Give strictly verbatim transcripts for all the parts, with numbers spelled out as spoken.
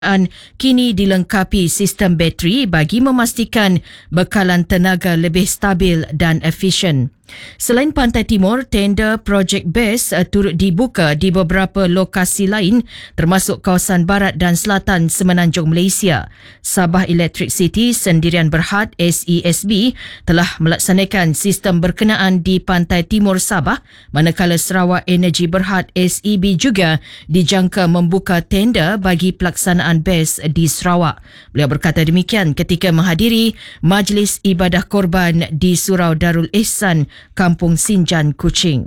kini dilengkapi sistem bateri bagi memastikan bekalan tenaga lebih stabil dan efisien. Selain Pantai Timur, tender Project BESS turut dibuka di beberapa lokasi lain termasuk kawasan barat dan selatan Semenanjung Malaysia. Sabah Electric City Sendirian Berhad S E S B telah melaksanakan sistem berkenaan di Pantai Timur Sabah, manakala Sarawak Energy Berhad S E B juga dijangka membuka tender bagi pelaksanaan BESS di Sarawak. Beliau berkata demikian ketika menghadiri Majlis Ibadah Korban di Surau Darul Ihsan, Kampung Sinjan, Kuching.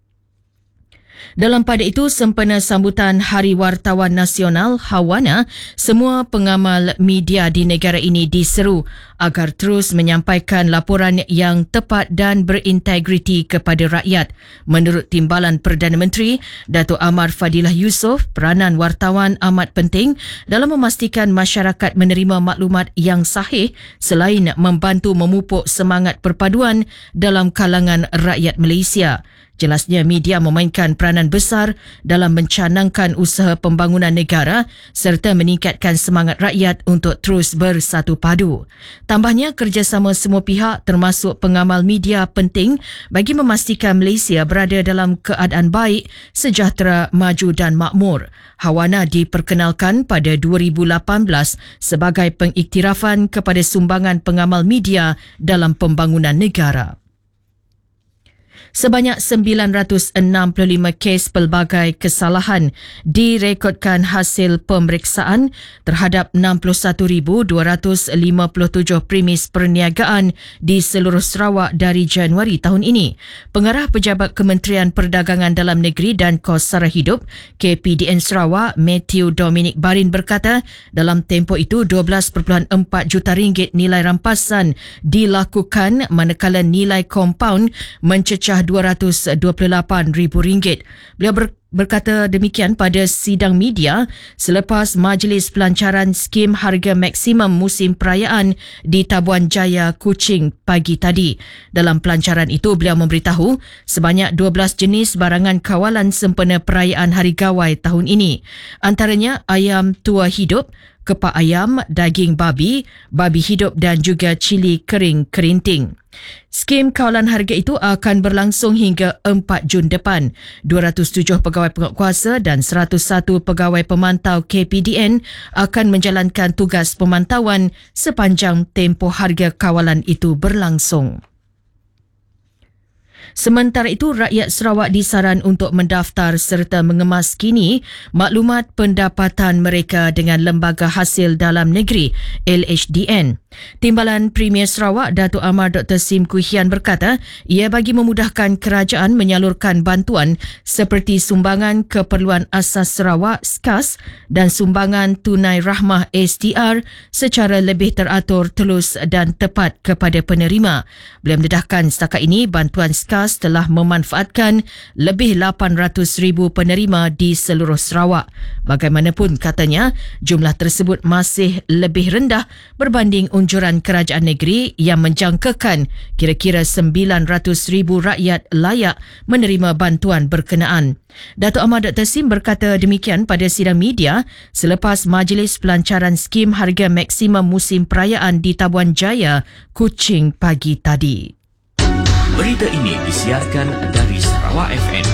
Dalam pada itu, sempena sambutan Hari Wartawan Nasional Hawana, semua pengamal media di negara ini diseru agar terus menyampaikan laporan yang tepat dan berintegriti kepada rakyat. Menurut Timbalan Perdana Menteri, Datuk Amar Fadilah Yusof, peranan wartawan amat penting dalam memastikan masyarakat menerima maklumat yang sahih selain membantu memupuk semangat perpaduan dalam kalangan rakyat Malaysia. Jelasnya media memainkan peranan besar dalam mencanangkan usaha pembangunan negara serta meningkatkan semangat rakyat untuk terus bersatu padu. Tambahnya, kerjasama semua pihak termasuk pengamal media penting bagi memastikan Malaysia berada dalam keadaan baik, sejahtera, maju dan makmur. Hawana diperkenalkan pada dua ribu lapan belas sebagai pengiktirafan kepada sumbangan pengamal media dalam pembangunan negara. Sebanyak sembilan ratus enam puluh lima kes pelbagai kesalahan direkodkan hasil pemeriksaan terhadap enam puluh satu ribu dua ratus lima puluh tujuh premis perniagaan di seluruh Sarawak dari Januari tahun ini. Pengarah Pejabat Kementerian Perdagangan Dalam Negeri dan Kos Sara Hidup K P D N Sarawak, Matthew Dominic Barin berkata, dalam tempoh itu dua belas perpuluhan empat juta ringgit nilai rampasan dilakukan, manakala nilai kompaun mencecah dua ratus dua puluh lapan ribu ringgit. Beliau ber, berkata demikian pada sidang media selepas majlis pelancaran skim harga maksimum musim perayaan di Tabuan Jaya, Kuching pagi tadi. Dalam pelancaran itu, beliau memberitahu sebanyak dua belas jenis barangan kawalan sempena perayaan Hari Gawai tahun ini. Antaranya ayam tua hidup, kepak ayam, daging babi, babi hidup dan juga cili kering kerinting. Skim kawalan harga itu akan berlangsung hingga empat Jun depan. dua ratus tujuh pegawai penguatkuasa dan seratus satu pegawai pemantau K P D N akan menjalankan tugas pemantauan sepanjang tempoh harga kawalan itu berlangsung. Sementara itu, rakyat Sarawak disaran untuk mendaftar serta mengemas kini maklumat pendapatan mereka dengan Lembaga Hasil Dalam Negeri L H D N. Timbalan Premier Sarawak Datuk Amar Doktor Sim Kuhian berkata, ia bagi memudahkan kerajaan menyalurkan bantuan seperti sumbangan keperluan asas Sarawak S K A S dan sumbangan tunai rahmah S T R secara lebih teratur, telus dan tepat kepada penerima. Beliau mendedahkan setakat ini bantuan S K A S telah memanfaatkan lebih lapan ratus ribu penerima di seluruh Sarawak. Bagaimanapun, katanya, jumlah tersebut masih lebih rendah berbanding unjuran kerajaan negeri yang menjangkakan kira-kira sembilan ratus ribu rakyat layak menerima bantuan berkenaan. Datuk Ahmad Doktor Sim berkata demikian pada sidang media selepas majlis pelancaran skim harga maksimum musim perayaan di Tabuan Jaya, Kuching pagi tadi. Berita ini disiarkan dari Sarawak F M.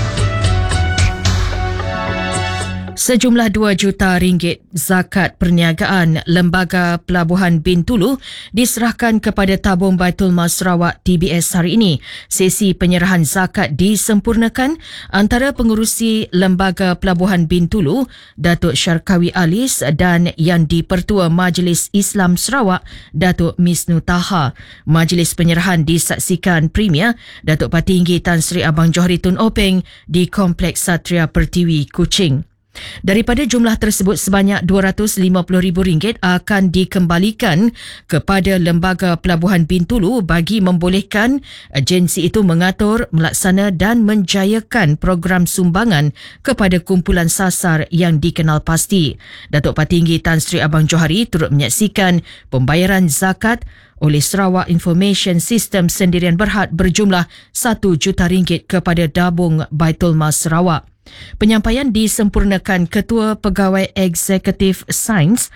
Sejumlah dua juta ringgit zakat perniagaan Lembaga Pelabuhan Bintulu diserahkan kepada tabung Baitul Mal Sarawak T B S hari ini. Sesi penyerahan zakat disempurnakan antara pengurusi Lembaga Pelabuhan Bintulu, Datuk Syarkawi Alis, dan Yang di-Pertua Majlis Islam Sarawak, Datuk Misnu Taha. Majlis penyerahan disaksikan Premier Datuk Patinggi Tan Sri Abang Johari Tun Openg di Kompleks Satria Pertiwi, Kuching. Daripada jumlah tersebut, sebanyak dua ratus lima puluh ribu ringgit akan dikembalikan kepada Lembaga Pelabuhan Bintulu bagi membolehkan agensi itu mengatur, melaksana dan menjayakan program sumbangan kepada kumpulan sasar yang dikenal pasti. Datuk Patinggi Tan Sri Abang Johari turut menyaksikan pembayaran zakat oleh Sarawak Information System Sendirian Berhad berjumlah satu juta ringgit kepada Dabung Baitul Mal Sarawak. Penyampaian disempurnakan Ketua Pegawai Eksekutif Sains